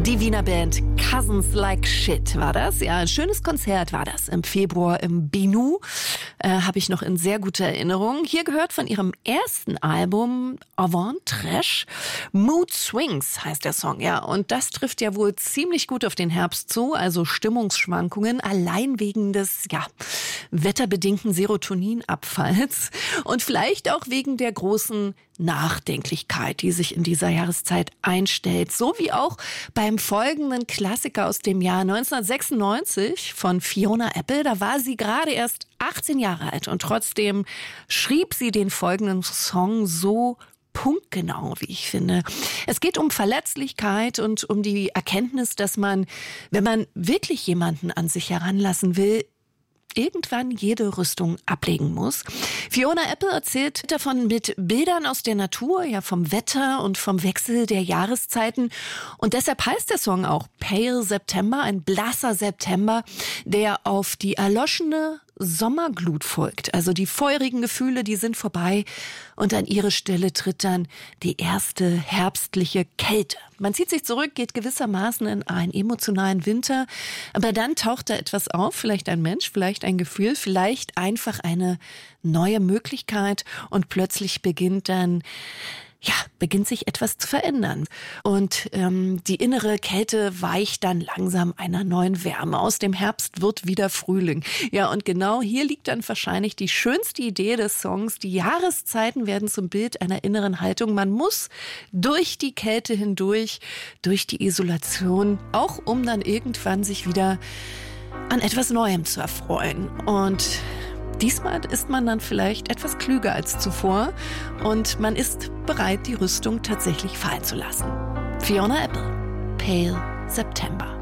Die Wiener Band Cousins Like Shit war das. Ja, ein schönes Konzert war das im Februar im Binu. Habe ich noch in sehr guter Erinnerung. Hier gehört von ihrem ersten Album Avant Trash. Mood Swings heißt der Song, ja. Und das trifft ja wohl ziemlich gut auf den Herbst zu. Also Stimmungsschwankungen allein wegen des, wetterbedingten Serotoninabfalls. Und vielleicht auch wegen der großen Nachdenklichkeit, die sich in dieser Jahreszeit einstellt. So wie auch beim folgenden Klassiker aus dem Jahr 1996 von Fiona Apple. Da war sie gerade erst 18 Jahre alt und trotzdem schrieb sie den folgenden Song so punktgenau, wie ich finde. Es geht um Verletzlichkeit und um die Erkenntnis, dass man, wenn man wirklich jemanden an sich heranlassen will, irgendwann jede Rüstung ablegen muss. Fiona Apple erzählt davon mit Bildern aus der Natur, ja, vom Wetter und vom Wechsel der Jahreszeiten. Und deshalb heißt der Song auch Pale September, ein blasser September, der auf die erloschene Sommerglut folgt. Also die feurigen Gefühle, die sind vorbei und an ihre Stelle tritt dann die erste herbstliche Kälte. Man zieht sich zurück, geht gewissermaßen in einen emotionalen Winter, aber dann taucht da etwas auf, vielleicht ein Mensch, vielleicht ein Gefühl, vielleicht einfach eine neue Möglichkeit und plötzlich beginnt sich etwas zu verändern. Und die innere Kälte weicht dann langsam einer neuen Wärme. Aus dem Herbst wird wieder Frühling. Ja, und genau hier liegt dann wahrscheinlich die schönste Idee des Songs. Die Jahreszeiten werden zum Bild einer inneren Haltung. Man muss durch die Kälte hindurch, durch die Isolation, auch um dann irgendwann sich wieder an etwas Neuem zu erfreuen. Und diesmal ist man dann vielleicht etwas klüger als zuvor und man ist bereit, die Rüstung tatsächlich fallen zu lassen. Fiona Apple, Pale September.